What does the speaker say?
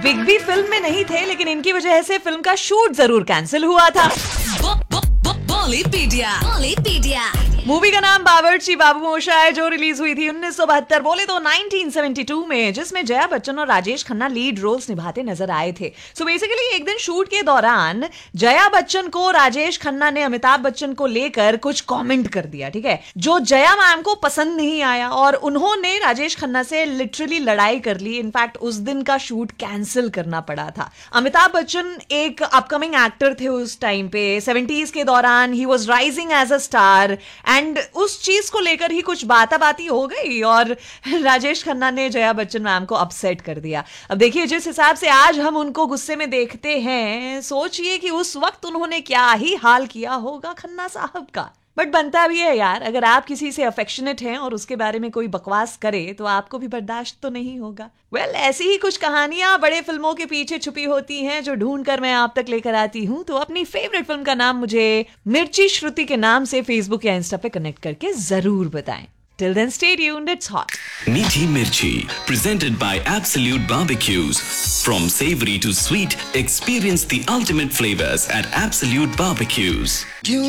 Big B film में नहीं थे, लेकिन इनकी वजह से फिल्म का शूट जरूर कैंसिल हुआ था। बॉलीपीडिया। मूवी का नाम बावर्ची बाबू मोशा है, जो रिलीज हुई थी 1972, बोले तो 1972 में, जिसमें जया बच्चन और राजेश खन्ना लीड रोल्स निभाते नजर आए थे। सो बेसिकली एक दिन शूट के दौरान जया बच्चन को राजेश खन्ना ने अमिताभ बच्चन को लेकर कुछ कमेंट कर दिया, ठीक है, जो जया मैम को पसंद नहीं आया और उन्होंने राजेश खन्ना से लिटरली लड़ाई कर ली। इनफैक्ट उस दिन का शूट कैंसिल करना पड़ा था। अमिताभ बच्चन एक अपकमिंग एक्टर थे उस टाइम पे, 70s के दौरान he was rising as a star, and उस चीज को लेकर ही कुछ बाताबाती हो गई और राजेश खन्ना ने जया बच्चन मैम को अपसेट कर दिया। अब देखिए, जिस हिसाब से आज हम उनको गुस्से में देखते हैं, सोचिए कि उस वक्त उन्होंने क्या ही हाल किया होगा खन्ना साहब का। बट बनता भी है यार, अगर आप किसी से अफेक्शनेट हैं और उसके बारे में कोई बकवास करे तो आपको भी बर्दाश्त तो नहीं होगा। ऐसी ही कुछ कहानियां बड़े फिल्मों के पीछे छुपी होती हैं, जो ढूंढकर मैं आप तक लेकर आती हूं। तो अपनी फेवरेट फिल्म का नाम मुझे मिर्ची श्रुति के नाम से फेसबुक या इंस्टा पे कनेक्ट करके जरूर बताएं। Till then, stay tuned, it's hot. Meethi Mirchi, presented by Absolute Barbecues. From savory to sweet, experience the ultimate flavors at Absolute Barbecues.